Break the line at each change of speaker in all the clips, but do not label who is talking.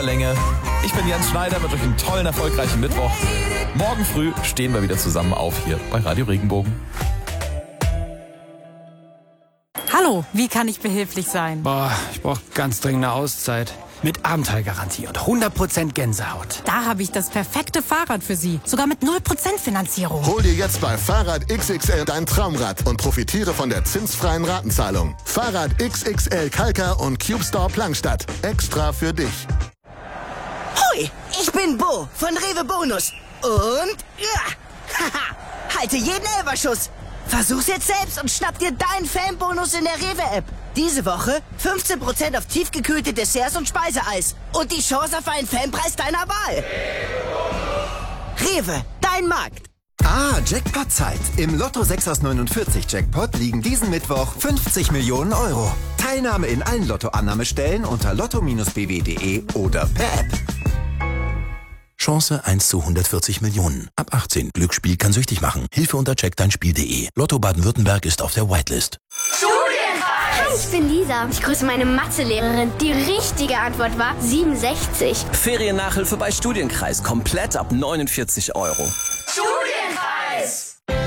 voller Länge. Ich bin Jens Schneider, wünsche euch einen tollen, erfolgreichen Mittwoch. Morgen früh stehen wir wieder zusammen auf hier bei Radio Regenbogen.
Hallo, wie kann ich behilflich sein?
Ich brauche ganz dringend eine Auszeit. Mit Abenteuergarantie und 100% Gänsehaut.
Da habe ich das perfekte Fahrrad für Sie. Sogar mit 0% Finanzierung.
Hol dir jetzt bei Fahrrad XXL dein Traumrad und profitiere von der zinsfreien Ratenzahlung. Fahrrad XXL Kalka und CubeStore Plankstadt. Extra für dich.
Hoi, ich bin Bo von Rewe Bonus. Und halte jeden Elferschuss. Versuch's jetzt selbst und schnapp dir deinen Fanbonus in der Rewe-App. Diese Woche 15% auf tiefgekühlte Desserts und Speiseeis. Und die Chance auf einen Fanpreis deiner Wahl. Rewe, dein Markt.
Jackpot-Zeit. Im Lotto 6 aus 49 Jackpot liegen diesen Mittwoch 50 Millionen Euro. Teilnahme in allen Lotto-Annahmestellen unter lotto-bw.de oder per App.
Chance 1 zu 140 Millionen. Ab 18. Glücksspiel kann süchtig machen. Hilfe unter checkdeinspiel.de. Lotto Baden-Württemberg ist auf der Whitelist.
Hi, ich bin Lisa. Ich grüße meine Mathelehrerin. Die richtige Antwort war 67.
Feriennachhilfe bei Studienkreis. Komplett ab 49 Euro.
Studienkreis!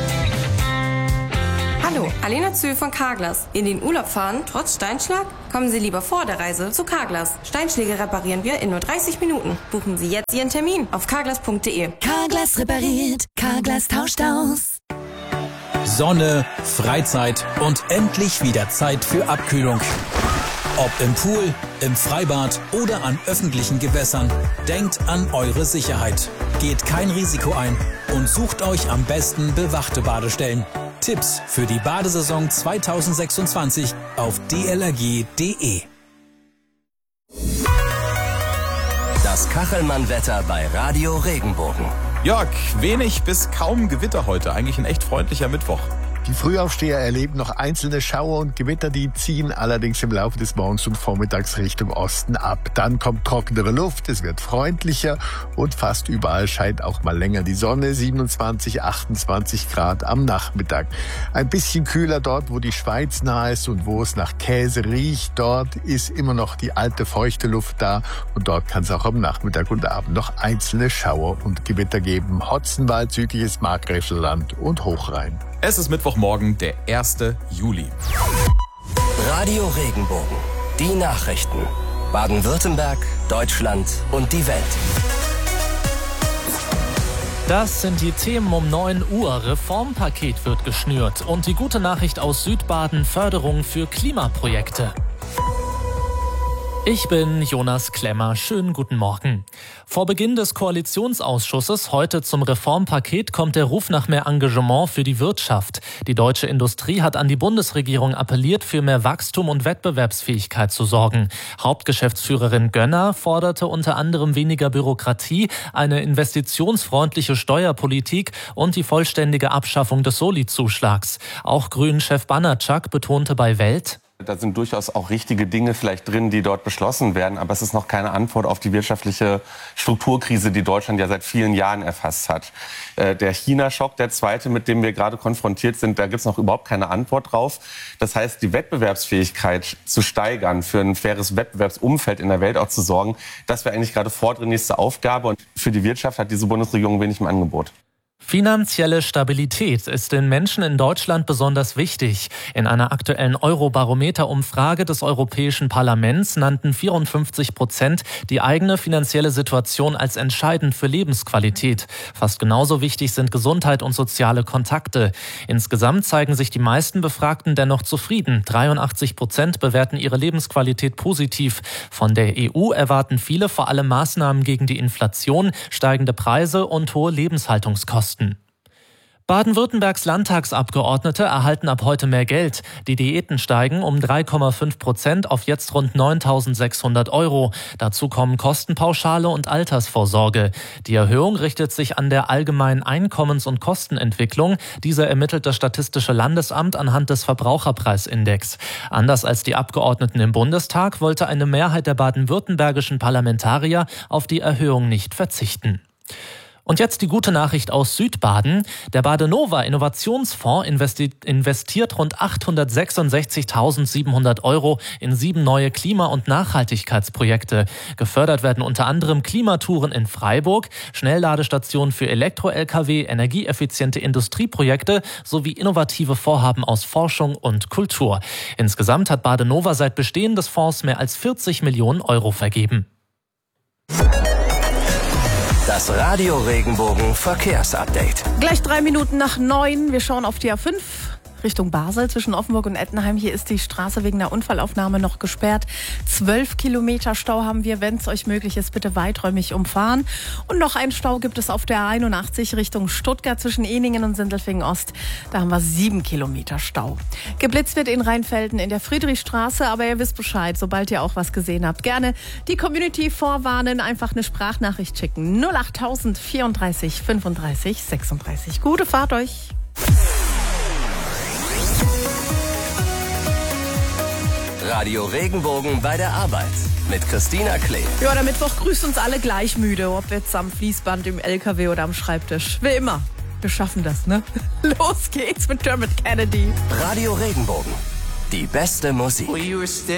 Hallo, Alena Zühl von Carglass. In den Urlaub fahren, trotz Steinschlag? Kommen Sie lieber vor der Reise zu Carglass. Steinschläge reparieren wir in nur 30 Minuten. Buchen Sie jetzt Ihren Termin auf carglass.de.
Carglass repariert, Carglass tauscht aus.
Sonne, Freizeit und endlich wieder Zeit für Abkühlung. Ob im Pool, im Freibad oder an öffentlichen Gewässern, denkt an eure Sicherheit. Geht kein Risiko ein und sucht euch am besten bewachte Badestellen. Tipps für die Badesaison 2026 auf dlrg.de.
Das Kachelmann-Wetter bei Radio Regenbogen.
Jörg, wenig bis kaum Gewitter heute. Eigentlich ein echt freundlicher Mittwoch.
Die Frühaufsteher erleben noch einzelne Schauer und Gewitter, die ziehen allerdings im Laufe des Morgens und Vormittags Richtung Osten ab. Dann kommt trockenere Luft, es wird freundlicher und fast überall scheint auch mal länger die Sonne, 27, 28 Grad am Nachmittag. Ein bisschen kühler dort, wo die Schweiz nah ist und wo es nach Käse riecht. Dort ist immer noch die alte feuchte Luft da und dort kann es auch am Nachmittag und Abend noch einzelne Schauer und Gewitter geben. Hotzenwald, südliches Markgräflerland und Hochrhein.
Es ist Mittwochmorgen, der 1. Juli.
Radio Regenbogen. Die Nachrichten. Baden-Württemberg, Deutschland und die Welt.
Das sind die Themen um 9 Uhr. Reformpaket wird geschnürt. Und die gute Nachricht aus Südbaden: Förderung für Klimaprojekte. Ich bin Jonas Klemmer. Schönen guten Morgen. Vor Beginn des Koalitionsausschusses heute zum Reformpaket kommt der Ruf nach mehr Engagement für die Wirtschaft. Die deutsche Industrie hat an die Bundesregierung appelliert, für mehr Wachstum und Wettbewerbsfähigkeit zu sorgen. Hauptgeschäftsführerin Gönner forderte unter anderem weniger Bürokratie, eine investitionsfreundliche Steuerpolitik und die vollständige Abschaffung des Soli-Zuschlags. Auch Grünen-Chef Banatschak betonte bei Welt:
Da sind durchaus auch richtige Dinge vielleicht drin, die dort beschlossen werden. Aber es ist noch keine Antwort auf die wirtschaftliche Strukturkrise, die Deutschland ja seit vielen Jahren erfasst hat. Der China-Schock, der zweite, mit dem wir gerade konfrontiert sind, da gibt es noch überhaupt keine Antwort drauf. Das heißt, die Wettbewerbsfähigkeit zu steigern, für ein faires Wettbewerbsumfeld in der Welt auch zu sorgen, das wäre eigentlich gerade vordringlichste Aufgabe. Und für die Wirtschaft hat diese Bundesregierung wenig im Angebot.
Finanzielle Stabilität ist den Menschen in Deutschland besonders wichtig. In einer aktuellen Eurobarometer-Umfrage des Europäischen Parlaments nannten 54% die eigene finanzielle Situation als entscheidend für Lebensqualität. Fast genauso wichtig sind Gesundheit und soziale Kontakte. Insgesamt zeigen sich die meisten Befragten dennoch zufrieden. 83% bewerten ihre Lebensqualität positiv. Von der EU erwarten viele vor allem Maßnahmen gegen die Inflation, steigende Preise und hohe Lebenshaltungskosten. Baden-Württembergs Landtagsabgeordnete erhalten ab heute mehr Geld. Die Diäten steigen um 3,5% auf jetzt rund 9.600 Euro. Dazu kommen Kostenpauschale und Altersvorsorge. Die Erhöhung richtet sich an der allgemeinen Einkommens- und Kostenentwicklung. Diese ermittelt das Statistische Landesamt anhand des Verbraucherpreisindex. Anders als die Abgeordneten im Bundestag wollte eine Mehrheit der baden-württembergischen Parlamentarier auf die Erhöhung nicht verzichten. Und jetzt die gute Nachricht aus Südbaden. Der Badenova Innovationsfonds investiert rund 866.700 € in 7 neue Klima- und Nachhaltigkeitsprojekte. Gefördert werden unter anderem Klimatouren in Freiburg, Schnellladestationen für Elektro-Lkw, energieeffiziente Industrieprojekte sowie innovative Vorhaben aus Forschung und Kultur. Insgesamt hat Badenova seit Bestehen des Fonds mehr als 40 Millionen € vergeben.
Das Radio Regenbogen Verkehrsupdate.
Gleich 3 Minuten nach 9. Wir schauen auf die A5 Richtung Basel zwischen Offenburg und Ettenheim. Hier ist die Straße wegen der Unfallaufnahme noch gesperrt. 12 Kilometer Stau haben wir. Wenn es euch möglich ist, bitte weiträumig umfahren. Und noch einen Stau gibt es auf der 81 Richtung Stuttgart zwischen Eningen und Sindelfingen Ost. Da haben wir 7 Kilometer Stau. Geblitzt wird in Rheinfelden in der Friedrichstraße, aber ihr wisst Bescheid, sobald ihr auch was gesehen habt. Gerne die Community vorwarnen, einfach eine Sprachnachricht schicken. 08000 34 35 36. Gute Fahrt euch!
Radio Regenbogen bei der Arbeit mit Christina Klee.
Ja, der Mittwoch grüßt uns alle gleich müde, ob jetzt am Fließband, im LKW oder am Schreibtisch. Wie immer, wir schaffen das, ne? Los geht's mit Dermot Kennedy.
Radio Regenbogen, die beste Musik.